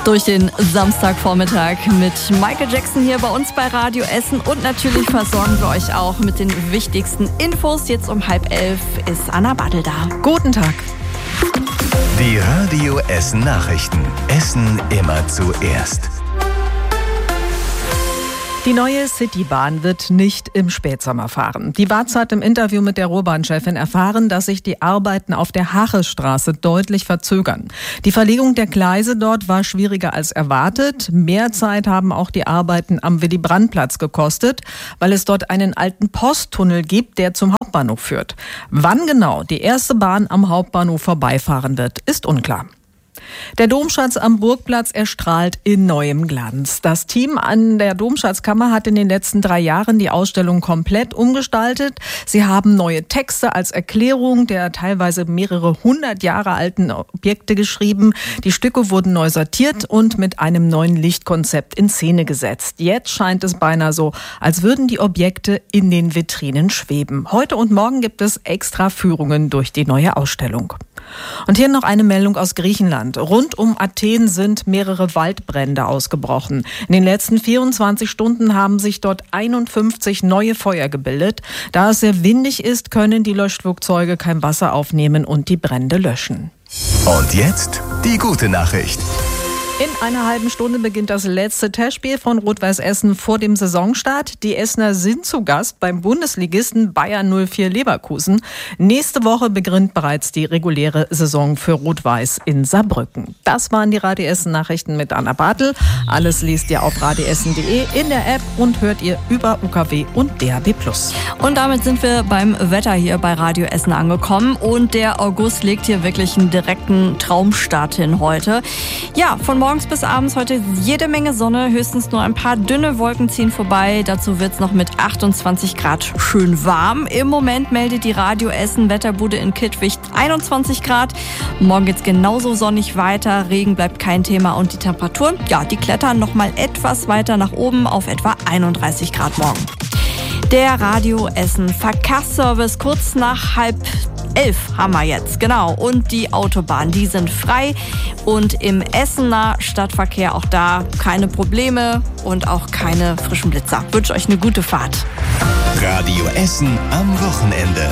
Durch den Samstagvormittag mit Michael Jackson hier bei uns bei Radio Essen und natürlich versorgen wir euch auch mit den wichtigsten Infos. Jetzt um 10:30 ist Anna Badl da. Guten Tag. Die Radio Essen Nachrichten. Essen immer zuerst. Die neue Citybahn wird nicht im Spätsommer fahren. Die WAZ hat im Interview mit der Ruhrbahnchefin erfahren, dass sich die Arbeiten auf der Hachestraße deutlich verzögern. Die Verlegung der Gleise dort war schwieriger als erwartet. Mehr Zeit haben auch die Arbeiten am Willy-Brandt-Platz gekostet, weil es dort einen alten Posttunnel gibt, der zum Hauptbahnhof führt. Wann genau die erste Bahn am Hauptbahnhof vorbeifahren wird, ist unklar. Der Domschatz am Burgplatz erstrahlt in neuem Glanz. Das Team an der Domschatzkammer hat in den letzten 3 Jahren die Ausstellung komplett umgestaltet. Sie haben neue Texte als Erklärung der teilweise mehrere 100 Jahre alten Objekte geschrieben. Die Stücke wurden neu sortiert und mit einem neuen Lichtkonzept in Szene gesetzt. Jetzt scheint es beinahe so, als würden die Objekte in den Vitrinen schweben. Heute und morgen gibt es extra Führungen durch die neue Ausstellung. Und hier noch eine Meldung aus Griechenland. Rund um Athen sind mehrere Waldbrände ausgebrochen. In den letzten 24 Stunden haben sich dort 51 neue Feuer gebildet. Da es sehr windig ist, können die Löschflugzeuge kein Wasser aufnehmen und die Brände löschen. Und jetzt die gute Nachricht. In einer halben Stunde beginnt das letzte Testspiel von Rot-Weiß Essen vor dem Saisonstart. Die Essener sind zu Gast beim Bundesligisten Bayer 04 Leverkusen. Nächste Woche beginnt bereits die reguläre Saison für Rot-Weiß in Saarbrücken. Das waren die Radio Essen Nachrichten mit Anna Bartel. Alles liest ihr auf radioessen.de, in der App und hört ihr über UKW und DAB+. Und damit sind wir beim Wetter hier bei Radio Essen angekommen. Und der August legt hier wirklich einen direkten Traumstart hin heute. Ja, von morgens bis abends heute jede Menge Sonne, höchstens nur ein paar dünne Wolken ziehen vorbei. Dazu wird es noch mit 28 Grad schön warm. Im Moment meldet die Radio Essen Wetterbude in Kittwig 21 Grad. Morgen geht es genauso sonnig weiter, Regen bleibt kein Thema und die Temperaturen, ja, die klettern noch mal etwas weiter nach oben auf etwa 31 Grad morgen. Der Radio Essen Verkehrsservice kurz nach 10:30 haben wir jetzt, genau. Und die Autobahnen, die sind frei. Und im Essener Stadtverkehr auch da keine Probleme und auch keine frischen Blitzer. Ich wünsche euch eine gute Fahrt. Radio Essen am Wochenende.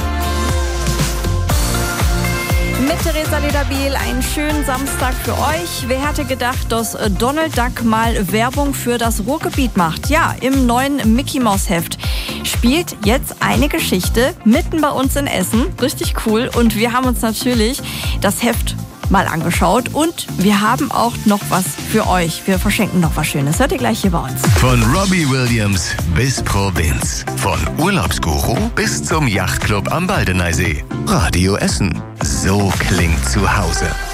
Mit Theresa Lederbiel einen schönen Samstag für euch. Wer hätte gedacht, dass Donald Duck mal Werbung für das Ruhrgebiet macht? Ja, im neuen Mickey Mouse Heft spielt jetzt eine Geschichte mitten bei uns in Essen. Richtig cool. Und wir haben uns natürlich das Heft mal angeschaut und wir haben auch noch was für euch. Wir verschenken noch was Schönes. Hört ihr gleich hier bei uns. Von Robbie Williams bis Provinz. Von Urlaubsguru bis zum Yachtclub am Baldeneysee. Radio Essen. So klingt zu Hause.